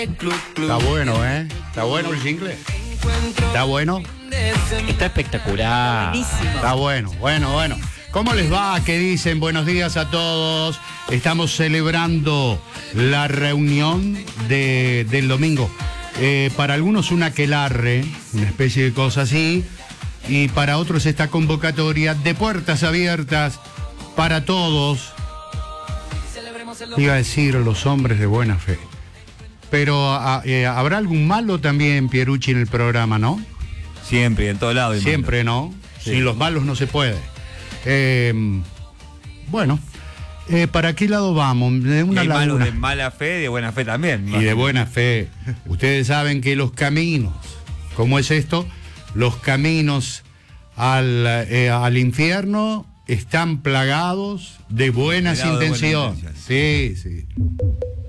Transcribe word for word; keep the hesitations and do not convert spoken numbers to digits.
Está bueno, ¿eh? Está bueno el jingle. Está bueno. Está espectacular. Está bueno, bueno, bueno. ¿Cómo les va? ¿Qué dicen? Buenos días a todos. Estamos celebrando la reunión de, del domingo. Eh, para algunos un aquelarre, una especie de cosa así, y para otros esta convocatoria de puertas abiertas para todos. Iba a decir los hombres de buena fe. Pero a, eh, habrá algún malo también, Pierucci, en el programa, ¿no? Siempre, en todo lado. Siempre, ¿no? Sí. Sin los malos no se puede. Eh, bueno, eh, ¿para qué lado vamos? De una hay malos laguna. de mala fe y de buena fe también. Y de buena fe. Ustedes saben que los caminos, ¿cómo es esto? Los caminos al, eh, al infierno están plagados de buenas Plagado de intenciones. buenas Sí, sí.